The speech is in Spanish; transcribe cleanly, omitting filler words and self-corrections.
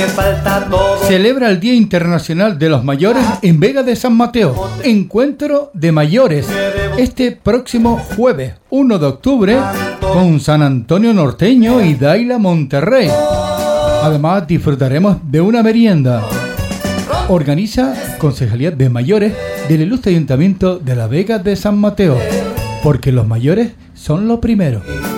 Celebra el Día Internacional de los Mayores en Vega de San Mateo. Encuentro de mayores este próximo jueves 1 de octubre con San Antonio Norteño y Daila Monterrey. Además disfrutaremos de una merienda. Organiza Concejalía de Mayores del Ilustre Ayuntamiento de la Vega de San Mateo, porque los mayores son lo primero.